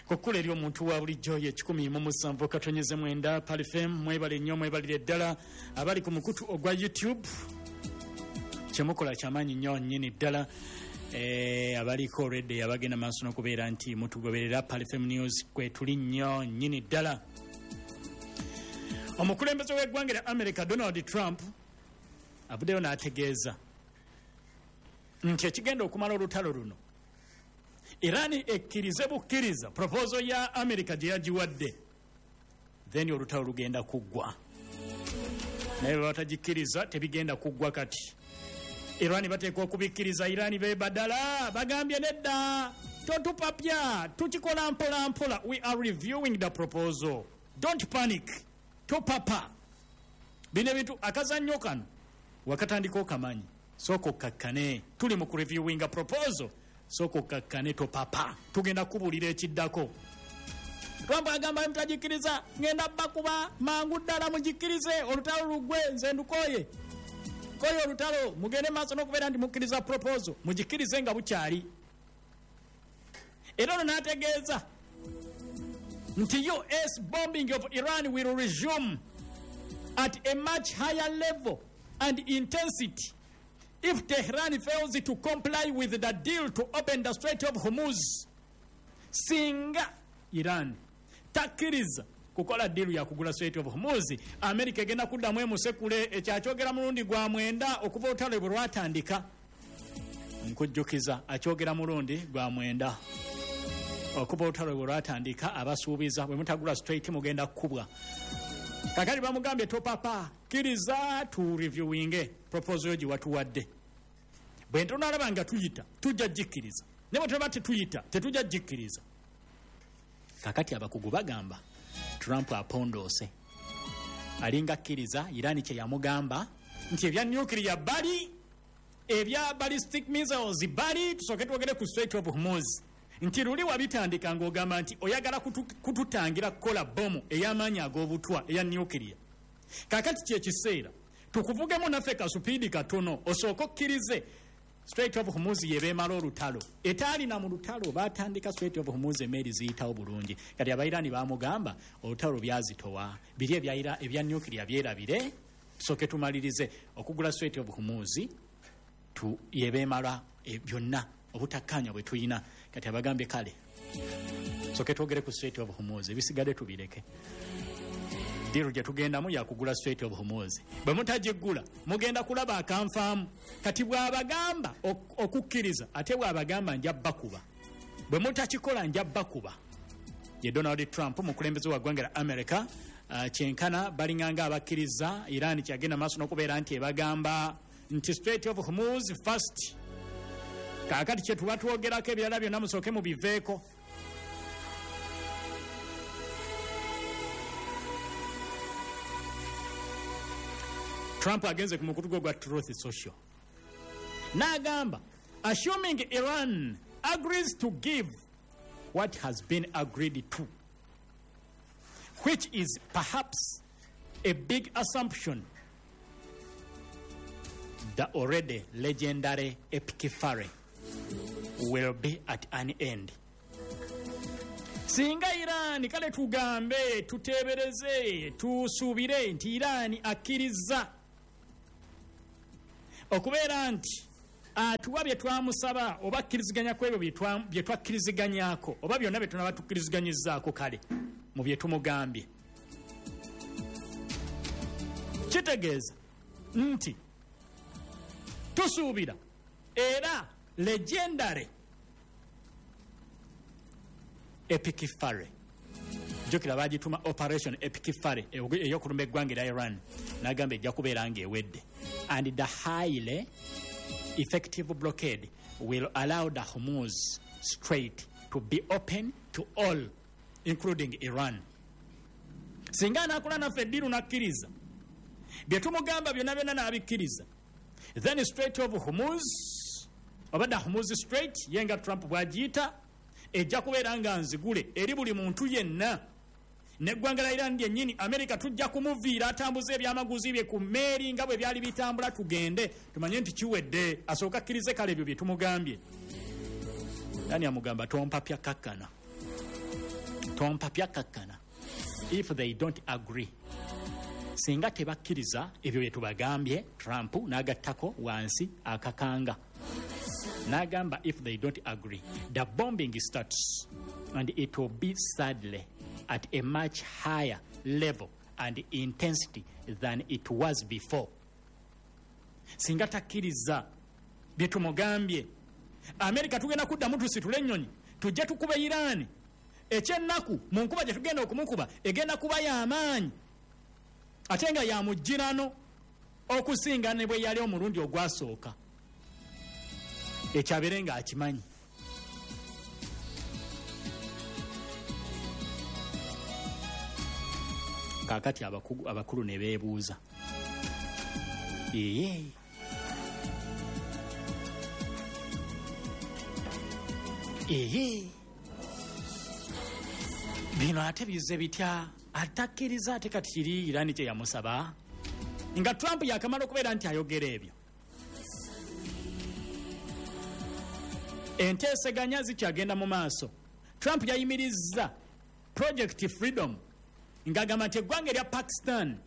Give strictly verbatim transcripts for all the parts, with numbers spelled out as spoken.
kokula eri omuntu wa bulijjo ye kikumi mu musanvu katonyeze mwenda palifem mwebale nnyo mwebalire ddala abali ku mukutu ogwa YouTube kyemukola kyamaanyi nnyo nnyini ddala eh, abaliko already abagenda maaso n'okubeera nti mutugoberera Palifem News kwe tuli nnyo nnyini ddala. Omukulembeze w'eggwanga lya America Donald Trump abuddeyo n'ategeeza nti ekigenda okumala olutalo luno Irani ekkirize bukkiriza proposal ya America gye yagiwadde then olutalo lugenda kuggwa naye batagikkiriza tebigenda kuggwa kati. Irani bateekwa okubikkiriza. Irani be badala bagambye nedda totupapya tukikola mpola mpola. We are reviewing the proposal, don't panic, topapa. Bino ebintu akazannyo kano wakatandika okamanyi soko kakkane tuli mu reviewing a proposal soko kakkane topapa tugenda kubulira ekiddako. Trump agamba mutagikkiriza ngenda bakuba mangu ddala mugikkirize olutalo lugwe nze ndukoye koyo olutalo mugende maaso n'okubeera nti mukkiriza proposal mugikkirize nga bukyali. Era ono n'ategeeza nti U S bombing of Iran will resume at a much higher level and intensity if Tehran fails to comply with the deal to open the Strait of Hormuz. Singa Iran takkiriza kukola deal ya kugula Strait of Hormuz, America egenda kuddamu emusekule ekyakyogera mulundi gwa mwenda okuva olutalo bwe lwatandika. Nkujjukiza akyogera mulundi gwa mwenda okuva olutalo bwe lwatandika abasuubiza bwe mutagula Strait mugenda kukubwa. Kakali bamugambye topapa kiriza tu reviewing proposal gye watuwadde. Bwe tunalaba nga tuyita tujja gikkiriza ne bwe tuba tetuyita tetujja gikkiriza. Kakati abakugu bagamba Trump apondose alinga kkiriza Irani kye yamugamba nti ebya nuclear bali ebya ballistic missiles bali tusoke twogere ku Strait of Hormuz nti luli wabitandika ng'ogamba nti oyagala kutu, kututangira kukola bomu ey'amaanyi ag'obutwa eya nuclear. Kakati kye kiseera tukuvugemu naffe kasupidi katono osooka okkirize Strait of Hormuz yebeemala olutalo. Etaalina mu lutalo baatandika Strait of Hormuz emeeri ziyitawo bulungi. Kati abayirani baamugamba olutalo byazitowa biri ebya ebya nuclear byerabire tusooke tumalirize okugula Strait of Hormuz tu yebeemala e, byonna obutakkaanya bwe tuyina. Kati abagambye kale tusooke twogere ku Strait of Hormuz ebisigadde tubireke. Diru gye tugendamu yakugula Strait of Hormuz. Bwe mutagiggula mugenda kulaba akanfaamu. Kati bw'abagamba okukkiriza ate bw'abagamba nja bakuba. Bwe mutakikola nja bakuba. Ye Donald Trump mukulembeze wa ggwanga lya America uh, kyenkana balinganga abakkiriza Iran kyagenda maaso n'okubeera nti ebagamba nti Strait of Hormuz first. Kaakati kye tuba twogerako ebirala byonna musooke mubiveeko. Trump agenze ku mukutu gwa Truth Social n'agamba assuming Iran agrees to give what has been agreed to, which is perhaps a big assumption, the already legendary epic fare will be at an end. Singa Iran kale tugambe tutebereze tusuubire nti Iran akkiriza okubeera nti atuwa bye twamusaba oba akkiriziganya ku ebyo bye twakkiriziganyako oba byonna bye tunaba tukkiriziganyizaako kale mu bye tumugambye. Kitegeeza nti tusuubira era legendary epic fare jokira bagituma operation epic fare eyokulumba eggwanga lya Iran n'agamba ejja kubeera ng'ewedde. And the highly effective blockade will allow the Hormuz Strait to be open to all, including Iran. Singa anakola naffe eddiru n'akkiriza bye tumugamba byonna byonna n'abikkiriza, then Strait of Hormuz oba the Hormuz Strait yenga Trump bw'agiyita ejja kubeera nga nzigule eri buli muntu yenna. Neggwanga lya Iran lyennyini America tujja kumuviira atambuza ebyamaguzi bye ku meeri nga bwe byali bitambula tugende tumanye nti kiwedde asooka akkirize kale ebyo bye tumugambye. Yani amugamba tompapya kakkana tompa pyakakkana if they don't agree. Singa tebakkiriza ebyo bye tubagambye, Trump n'agattako wansi akakanga n'agamba if they don't agree the bombing starts and it will be sadly at a much higher level and intensity than it was before. Singa takkiriza bye tumugambye, America tugenda kuddamu tusitule ennyonyi tujja tukuba Iran. Ekyennaku mu nkuba gye tugenda okumukuba egenda kuba y'amaanyi ate nga ya mujjirano okusinga ne bwe yali omulundi ogwasooka. Ekyabere nga akimanyi. Kaakati abakulu, abakulu ne beebuuza ee ee bino ate bize bitya? Atakkiriza ate kati kiri Iran kye yamusaba nga Trump yakamala okubeera nti ayogera ebyo. Enteeseganya zikyagenda mu maaso. Trump yayimirizza Project Freedom ng'agamba nti eggwanga erya Pakistan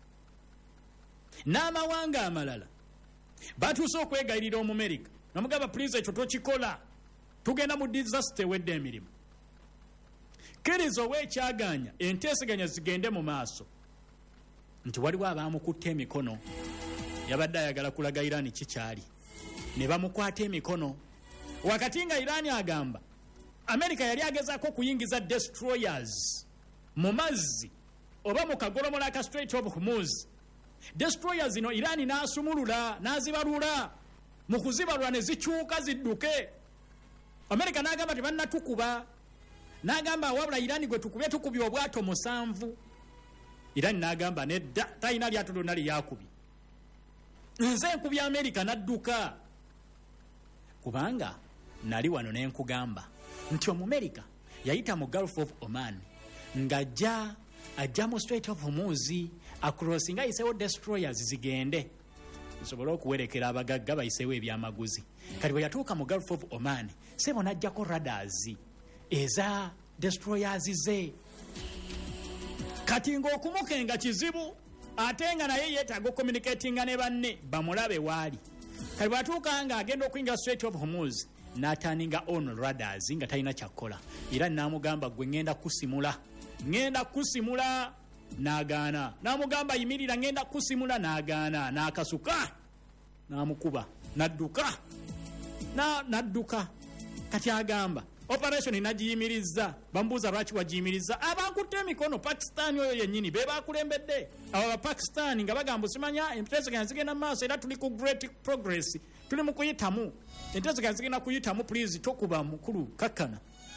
n'amawanga amalala batuuse okwegayirira Omumerica namugamba please ekyo tokikola, tugenda mu disaster ewedde emirimu. Kkiriza ow'ekyaganya enteeseganya zigende mu maaso nti waliwo abaamukutte emikono, yabadde ayagala kulaga Iran kikyali ne bamukwata emikono. Wakati nga Iran agamba America yali agezaako okuyingiza destroyers mu mazzi oba mu kagolomola aka Strait of Hormuz. Destroyers zino Iran n'asumulula n'azibalula, mu kuzibalula ne zikyuka zidduke. America n'agamba tebannatukuba, n'agamba wabula Iran gwe tukubye tukubye obwato musanvu. Iran n'agamba nedda talina lyato lyonna lyakubye, nze nkubye America n'adduka. Kubanga nali wano ne nkugamba nti Omumerica yayita mu Gulf of Oman ng'ajja ajja mu Strait of Hormuz acrossing ayiseewo destroyers zigende zisobole okuwerekera abagagga bayiseewo ebyamaguzi. Kati bwe yatuuka mu Gulf of Oman sebo n'ajjako radars eza destroyers ze. Kati ng'okumukenga kizibu ate nga naye yeetaaga okommunikatinga ne banne bamulabe waali. Kati bw'atuuka nga agenda okuyingira Strait of Hormuz n'ataaninga on radars nga talina kyakkola. Era n'amugamba gwe ngenda kusimula, ngenda kusimula, n'agaana. N'amugamba yimirira, ngenda kusimula, n'agaana. N'akasuka n'amukuba n'adduka na n'adduka. Kati agamba operation inagiyimirizza. Bambuuza lwaki wagiyimirizza? Abankutte emikono Pakistan oyo yennyini be baakulembedde. Abo Abapakistan nga bagamba osimanya enteeseganya zigenda mu maaso era tuli ku great progress, tuli mu kuyitamu. Enteeseganya zigenda kuyitamu, please tokuba mukulu kakkana.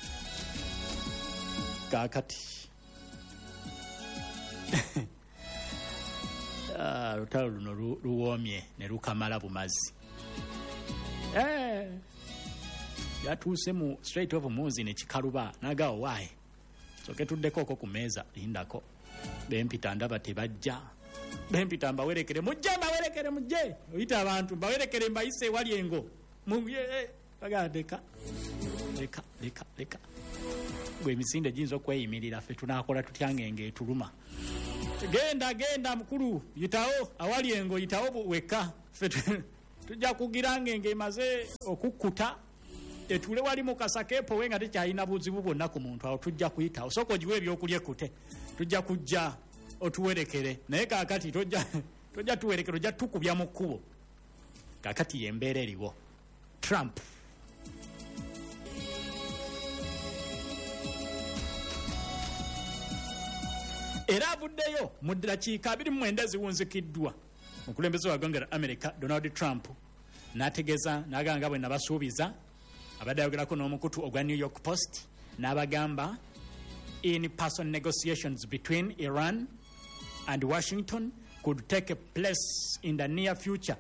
Kaakati lutalo luno luwoomye ne lukamala bumazi. Eh, yatuuse mu Strait of Hormuz ne kikaluba n'agaawo waaye soke tuddeko okwo ku meeza lindako. Bempita ndaba tebajja, bempita mbawerekere mujje, mbawerekere mujje, oyita abantu mbawerekere mbayise wali engo bagaa leka leka leka leka gwe emisinde giyinza okweyimirira ffe tunaakola tutya ngenge etuluma. Genda genda mukulu, yitawo awali engo, yitawo weka ffe tujja kugira ngenge emaze okukkuta etule wali mu kasakeepo we nga tekyalina buzibu bwonna ku muntu. Awo tujja kuyitawo, sooka ogiwe ebyokulya ekkute, tujja kujja otuwerekere. Naye kaakati tojja tojja tuwerekere, ojja tukubya mu kkubo. Kaakati y'embeera eriwo. Trump era avuddeyo mu ddakiika abiri mu mwenda ziwunzikiddwa. Omukulembeze wa ggwanga lya America Donald Trump n'ategeeza n'agamba bwe nabasuubiza, abadde ayogerako n'omukutu ogwa New York Post n'abagamba in-person negotiations between Iran and Washington could take place in the near future.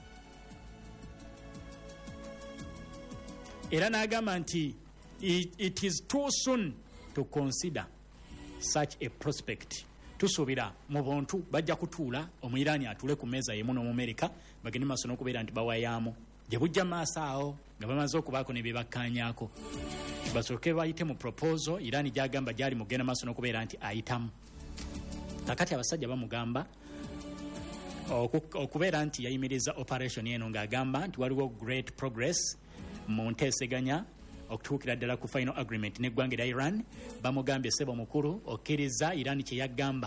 Era n'agamba nti it is too soon to consider such a prospect. Tusuubira mu buntu bajja kutuula, Omuyiraani atuule ku meeza yemu n'Omumerika bagende maaso n'okubeera nti bawayaamu gye bujja maaso awo nga bamaze okubaako ne bye bakkaanyaako. basooke bayite mu proposal Iran gyagamba gyali mugenda maaso n'okubeera nti ayitamu. Kakati abasajja bamugamba okubeera nti yayimiriza operation eno ng'agamba nti waliwo great progress mu nteeseganya okutuukira ddala ku final agreement n'eggwanga lya Iran. Bamugambye ssebo mukulu okkiriza Iran kye yagamba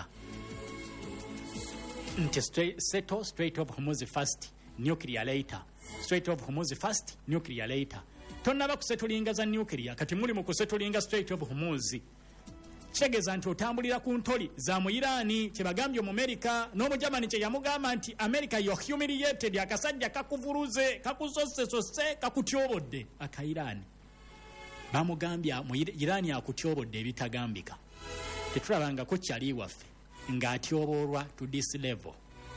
nti settle Strait of Hormuz first, nuclear later. Strait of Hormuz first, nuclear later. Tonnaba kusetulinga za nuclear kati muli mu kusetulinga Strait of Hormuz. Kitegeeza nti otambulira ku ntoli za mu Irani kye bagambye mu America n'Omujamani kye yamugamba nti America yo humiliated, akasajja kakuvuruze kakusosesose kakutyobodde. Aka Irani bamugambya mu Irani akutyobodde ebitagambika. Tetulabanga ko kyali waffe ng'atyoboolwa to this level.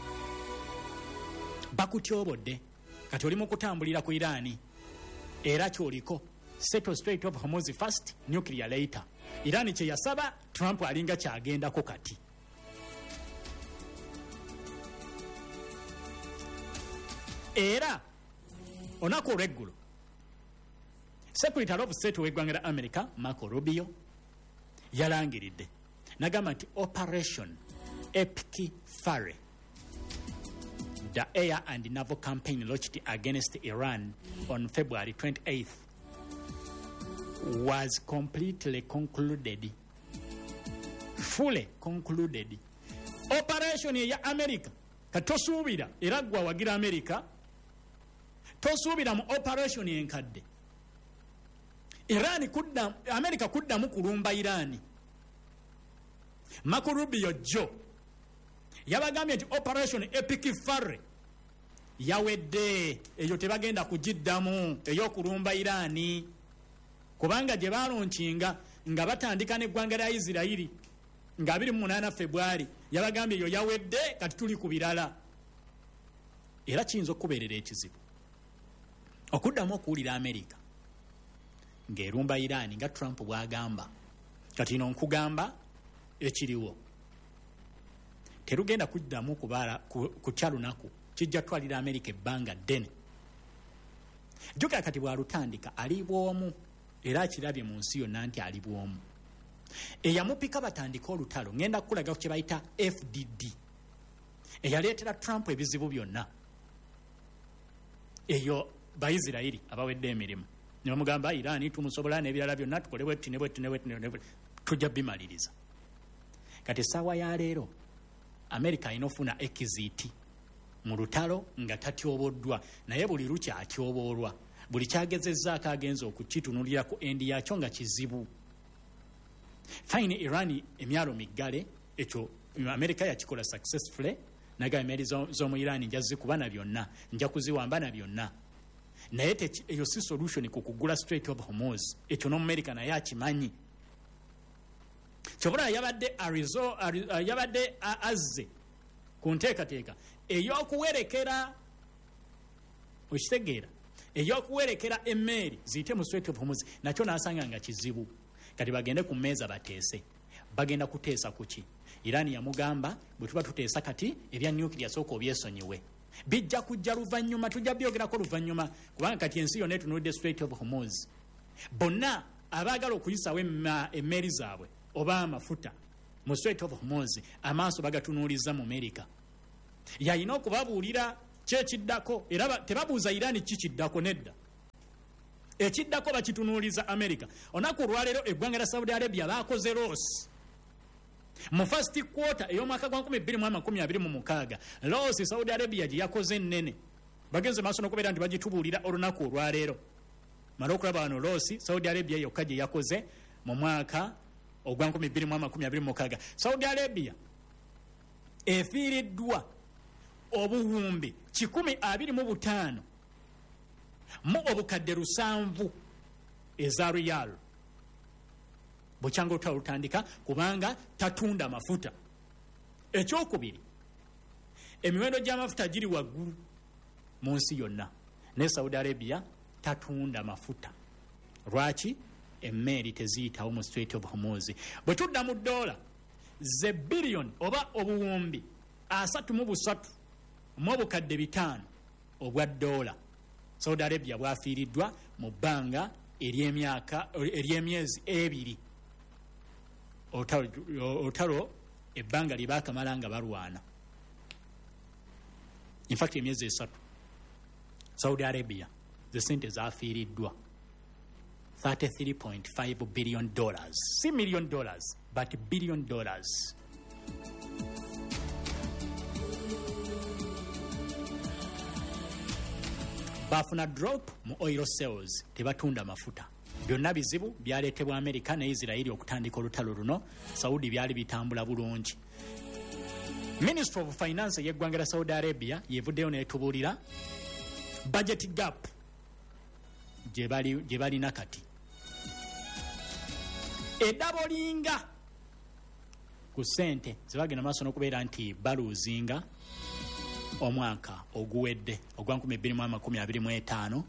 Bakutyobodde kati oli mu kutambulira ku Irani era kyoliko settle Strait of Hormuz first, nuclear later. Irani kye yasaba Trump alinga kyagendako kati. Era onako olw'eggulu Secretary of State w'eggwanga lya America Marco Rubio yalangiridde nagamba nti Operation Epic Fury, the air and naval campaign launched against Iran on February twenty-eighth, was completely concluded, fully concluded. Operation ya America katosuubira era gwa wagira America tosuubira mu operation enkadde. Iran kudda America kudda mu kulumba Iran. Marco Rubio Joe yabagambye nti Operation Epic Fury yawedde, eyo tebagenda kugiddamu ey'okulumba Iran. Kubanga gye balonkinga nga batandika n'eggwanga lya Isirayiri nga abiri mu munaana February yabagambye eyo yawedde, kati tuli ku birala. Era kiyinza okubeerera ekizibu okuddamu okuwulira America ng'erumba Iran nga Trump bw'agamba. Kati ino nkugamba ekiriwo terugenda kuddamu kubaala ku kyalunaku kijja twalira America ebbanga ddene. Jjukira kati bw'alutandika ali bw'omu era akirabye mu nsi yonna nti ali bw'omu. Eyamupika batandika olutalo ngenda kukulaga ku kye bayita F D D eyaleetera Trump ebizibu byonna. Eyo Bayisirayiri abawedde emirimu ne bamugamba Iran tumusobola n'ebirala byonna tukole bwetti ne bwetti ne bwetti ne bwetti tujja bimaliriza. Kati essaawa ya leero America alina ofuna ekiziti mu lutalo nga tatyoboddwa, naye buli lukya atyoboolwa. Buli kyagezezzaako agenza okukitunulira ku endi yakyo nga kizibu. Fine Iran emyalo miggale ekyo America yakikola successfully, naga emeri z'omu Iran nja zikuba na byonna, nja kuziwamba na byonna. Naye eyo si solution ku kugula Strait of Hormuz. Ekyo n'Omumerika naye akimanyi. Kyobula yabadde arizo yabadde azze ku nteekateeka ey'okuwerekera okitegeera ey'okuwerekera emmeeri ziyite mu Strait of Hormuz, nakyo n'asanga nga kizibu. Kati bagende ku mmeeza bateese. Bagenda kuteesa ku ki? Iran yamugamba bwe tuba tuteesa kati ebya nuclear sooka obyesonyiwe. Bijja kujja luvannyuma, tujja byogerako luvannyuma, kubanga kati ensi yonna etunuulidde Strait of Hormuz. Bonna abaagala okuyisawo emmeeri zaabwe oba amafuta mu Strait of Hormuz amaaso bagatunuuliza mu America. Yalina okubabuulira kyekiddako era tebabuuza Iran kikiddako nedda. Ekiddako bakitunuuliza America. Onaku olwaleero eggwanga lya Saudi Arabia baakoze loss mu first quarter ey'omwaka gwa nkumi bbiri mu amakumi abiri mu mukaaga. Loss Saudi Arabia gye yakoze nnene. Bagenze maaso n'okubeera nti bagitubuulira olunaku olwaleero. Mala okulaba wano loss Saudi Arabia yokka gye yakoze mu mwaka ogwa nkumi bbiri mu amakumi abiri mu mukaaga. Saudi Arabia efiiriddwa obuwumbi kikumi abiri mu butaano mu obukadde lusanvu eza riyal. Bukyanga olutandika kubanga tatunda mafuta. Ekyokubiri, emiwendo gy'amafuta giri waggulu mu nsi yonna, ne Saudi Arabia tatunda mafuta. Lwaki? Emmeeri teziyitawo mu Strait of Hormuz. Bwe tudda mu dola ze billion oba obuwumbi asatu mu busatu mu obukadde bitaano obwa dola, Saudi Arabia bwafiiriddwa mu bbanga ery'emyaka ery'emyezi ebiri olutalo ebbanga lye baakamala nga balwana. In fact emyezi esatu. Saudi Arabia ze sente zaafiiriddwa thirty-three point five billion dollars, si million dollars but billion dollars. Bafuna drop mu oil sales, tebatunda mafuta. Byonna bizibu byaleetebwa America ne Israeli okutandika olutalo luno. Saudi byali bitambula bulungi. Minister of Finance y'eggwanga lya Saudi Arabia yevuddeyo n'etubuulira budget gap gye bali gye balina kati. Edabolinga ku ssente ze bagenda maaso n'okubeera nti baluuzinga omwaka oguwedde ogwa nkumi bbiri mu amakumi abiri mu etaano.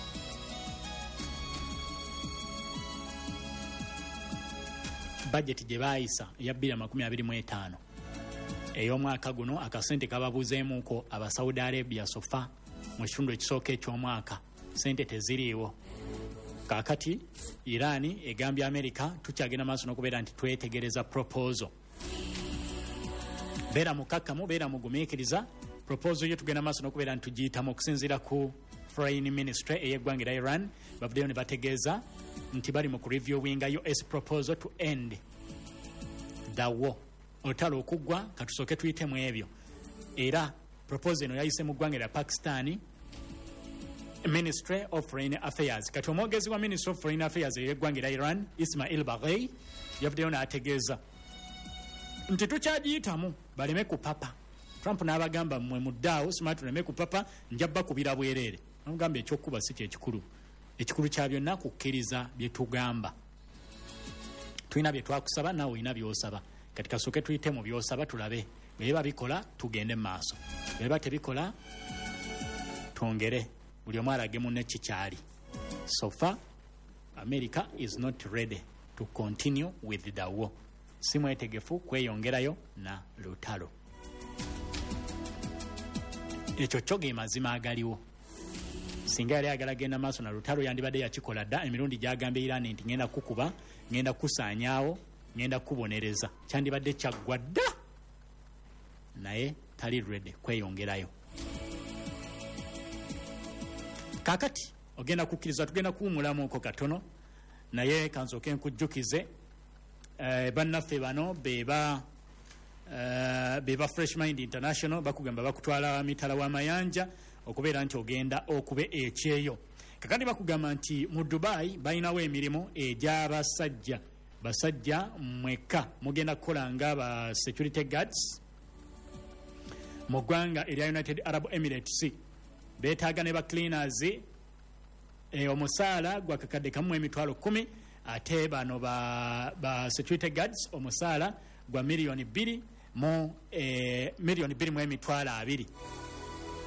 Budget gye baayisa eya bbiri amakumi abiri mu etaano ey'omwaka guno akasente kababuuzeemuko aba Saudi Arabia sofa mu kitundu ekisooka eky'omwaka sente teziriiwo. Kaakati Irani egambye America tukyagenda maaso n'okubeera nti twetegereza proposal. Beera mukakkamu, beera mugumiikiriza. Proposal yo tugenda maaso n'okubeera nti tugiyitamu okusinziira ku Foreign Ministry ey'eggwanga lya Iran. Bavuddeyo ne bategeeza nti bali mu kureviewinga U S proposal to end the war. Olutalo okuggwa katusooke tuyitemu ebyo. Era proposal eno yayise mu ggwanga lya Pakistan Ministry of Foreign Affairs. Kati omwogezi wa Ministry of Foreign Affairs ey'eggwanga lya Iran Ismail Baghei yavuddeyo n'ategeeza nti tukyagiyitamu baleme kupapa. Trump n'abagamba mmwe muddaawo simati tuleme kupapa njabba kubira bwereere. Namugamba ekyokkuba si kyekikulu. Ekikulu kya byonna kukkiriza bye tugamba. Tulina bye twakusaba naawe olina by'osaba. Kati kasooke tuyite mu by'osaba tulabe. Bwe biba bikola tugende mu maaso. Bwe biba tebikola twongere. Buli omu alage munne kikyali. So far, America is not ready to continue with the war. Si mwetegefu kweyongerayo na lutalo. Ekyo kyo ge mazima agaliwo. Singa yali agala genda maaso na lutalo yandibadde yakikola dda emirundi gyagambye Iran nti ngenda kukuba, ngenda kusaanyaawo, ngenda kubonereza. Kyandibadde kyaggwa dda. Naye tali ready kweyongerayo. Kakati ogenda kukkiriza tugenda kuwumulamuko katono naye kansooke nkujjukize eh, bannaffe bano beba uh, beba Fresh Mind International bakugamba bakutwala mitala w'amayanja okubeera nti ogenda okube ekyeyo. Kakati bakugamba nti mu Dubai balinawo emirimu egy'abasajja basajja mweka mugenda kukola nga ba security guards mu ggwanga erya United Arab Emirates. Beetaaga ne ba cleaners e omusaala gwa kakadde kamu emitwalo kumi ate bano ba, ba security guards omusaala gwa milioni bbiri mu e, milioni bbiri mu emitwalo abiri.